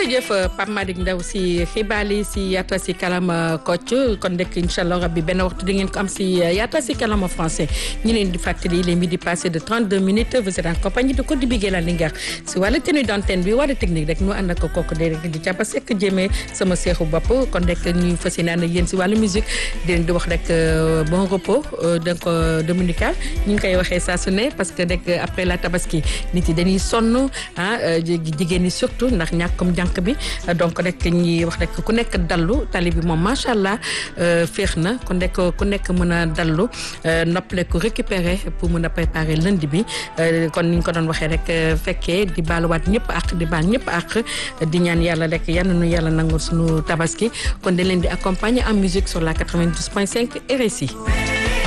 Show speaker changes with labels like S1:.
S1: jërëjëf Pape Malick Ndaw si xibaar yi si yaata si kalama Kocc kon rek incha allah rabbi benn waxtu di ngeen ko am si yaata si kalama français ñu leen di fàttali les midi passé de 32 minutes vous êtes en compagnie de Codé Bigué la Linguère si wàllu tenue d'antenne bi wàllu technique rek ñu ànd ak kooku de rek di jàpp sekk jëmee sama seexu bopp kon rek ñu fas yéene ànd ak yéen si wàllu musique di leen di wax rek bon repos donc dominical ñu ngi koy waxee saa su ne parce que rek après la tabaski nit yi dañuy sonn jigéen ñi surtout ndax ñàkkum jànk bi donc rek ñi wax rek ku nekk dallu tali bi moom macha allah féex na kon rek ku nekk mën a dallu noppale ko récupérer pour mën a préparer lundi bi kon ni ñu ko doon waxee rek fekkee di baaluwaat ñëpp ak di baal ñëpp ak di ñaan yàlla rek yal na nu yàlla nangul suñu tabaski kon dañ leen di accompagner en musique sur la 92.5 RSI.